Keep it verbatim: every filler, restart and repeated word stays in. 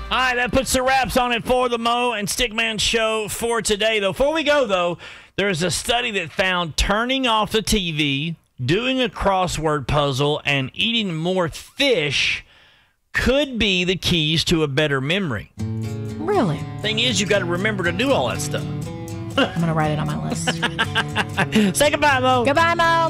All right, that puts the wraps on it for the Mo and Stickman show for today, though. Before we go, though, there's a study that found turning off the T V, doing a crossword puzzle, and eating more fish could be the keys to a better memory. Really? Thing is, you got to remember to do all that stuff. I'm going to write it on my list. Say goodbye, Mo. Goodbye, Mo.